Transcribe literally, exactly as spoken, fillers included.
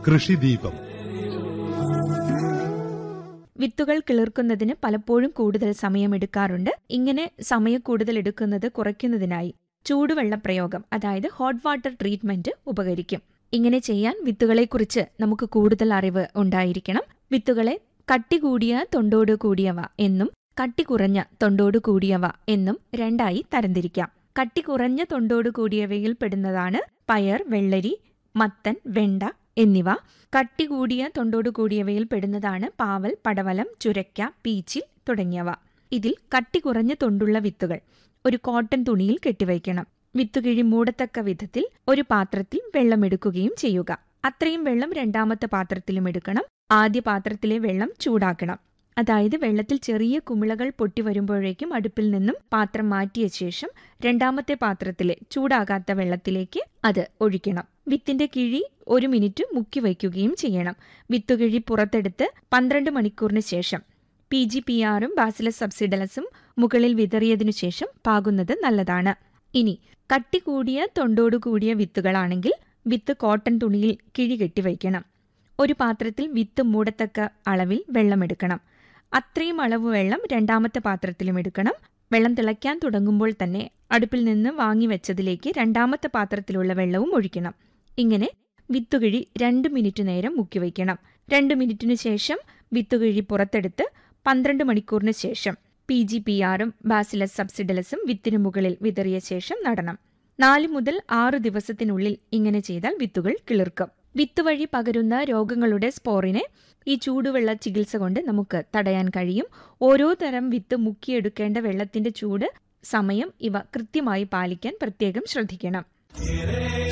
കൃഷിദീപം. വിത്തുകൾ കിളിർക്കുന്നതിന് പലപ്പോഴും കൂടുതൽ സമയമെടുക്കാറുണ്ട്. ഇങ്ങനെ സമയം കൂടുതൽ എടുക്കുന്നത് കുറയ്ക്കുന്നതിനായി ചൂടുവെള്ള പ്രയോഗം, അതായത് ഹോട്ട് വാട്ടർ ട്രീറ്റ്മെന്റ് ഉപകരിക്കും. ഇങ്ങനെ ചെയ്യാൻ വിത്തുകളെക്കുറിച്ച് നമുക്ക് കൂടുതൽ അറിവ് ഉണ്ടായിരിക്കണം. വിത്തുകളെ കട്ടി കൂടിയ തൊണ്ടോട് കൂടിയവ എന്നും കട്ടി കുറഞ്ഞ തൊണ്ടോട് കൂടിയവ എന്നും രണ്ടായി തരംതിരിക്കാം. കട്ടി കുറഞ്ഞ തൊണ്ടോട് കൂടിയവയിൽ പെടുന്നതാണ് പയർ, വെള്ളരി, മത്തൻ, വെണ്ട എന്നിവ. കട്ടി കൂടിയ തൊണ്ടോട് കൂടിയവയിൽ പെടുന്നതാണ് പാവൽ, പടവലം, ചുരയ്ക്ക, പീച്ചിൽ തുടങ്ങിയവ. ഇതിൽ കട്ടി കുറഞ്ഞ തൊണ്ടുള്ള വിത്തുകൾ ഒരു കോട്ടൺ തുണിയിൽ കെട്ടിവയ്ക്കണം. വിത്തുകിഴി മൂടത്തക്ക വിധത്തിൽ ഒരു പാത്രത്തിൽ വെള്ളമെടുക്കുകയും ചെയ്യുക. അത്രയും വെള്ളം രണ്ടാമത്തെ പാത്രത്തിലും എടുക്കണം. ആദ്യ പാത്രത്തിലെ വെള്ളം ചൂടാക്കണം. അതായത് വെള്ളത്തിൽ ചെറിയ കുമിളകൾ പൊട്ടി വരുമ്പോഴേക്കും അടുപ്പിൽ നിന്നും പാത്രം മാറ്റിയ ശേഷം രണ്ടാമത്തെ പാത്രത്തിലെ ചൂടാകാത്ത വെള്ളത്തിലേക്ക് അത് ഒഴിക്കണം. വിത്തിന്റെ കിഴി ഒരു മിനിറ്റ് മുക്കി വയ്ക്കുകയും ചെയ്യണം. വിത്തുകിഴി പുറത്തെടുത്ത് പന്ത്രണ്ട് മണിക്കൂറിന് ശേഷം പി ജി പി ആറും ബാസിലസ് സബ്സിഡലസും മുകളിൽ വിതറിയതിനു ശേഷം പാകുന്നത് നല്ലതാണ്. ഇനി കട്ടി കൂടിയ തൊണ്ടോടു കൂടിയ വിത്തുകളാണെങ്കിൽ വിത്ത് കോട്ടൺ തുണിയിൽ കിഴി കെട്ടിവയ്ക്കണം. ഒരു പാത്രത്തിൽ വിത്ത് മൂടത്തക്ക അളവിൽ വെള്ളമെടുക്കണം. അത്രയും അളവ് വെള്ളം രണ്ടാമത്തെ പാത്രത്തിലും എടുക്കണം. വെള്ളം തിളയ്ക്കാൻ തുടങ്ങുമ്പോൾ തന്നെ അടുപ്പിൽ നിന്ന് വാങ്ങിവെച്ചതിലേക്ക് രണ്ടാമത്തെ പാത്രത്തിലുള്ള വെള്ളവും ഒഴിക്കണം. ഇങ്ങനെ വിത്തുകിഴി രണ്ട് മിനിറ്റ് നേരം മുക്കിവയ്ക്കണം. രണ്ട് മിനിറ്റിനു ശേഷം വിത്തുകിഴി പുറത്തെടുത്ത് പന്ത്രണ്ട് മണിക്കൂറിന് ശേഷം പി ജി പി ആറും ബാസിലസ് സബ്സിഡലസും വിത്തിനു മുകളിൽ വിതറിയ ശേഷം നടണം. നാല് മുതൽ ആറ് ദിവസത്തിനുള്ളിൽ ഇങ്ങനെ ചെയ്താൽ വിത്തുകൾ കിളിർക്കും. വിത്ത് വഴി പകരുന്ന രോഗങ്ങളുടെ സ്പോറിനെ ഈ ചൂടുവെള്ള ചികിത്സ കൊണ്ട് നമുക്ക് തടയാൻ കഴിയും. ഓരോ തരം വിത്ത് മുക്കിയെടുക്കേണ്ട വെള്ളത്തിന്റെ ചൂട്, സമയം ഇവ കൃത്യമായി പാലിക്കാൻ പ്രത്യേകം ശ്രദ്ധിക്കണം.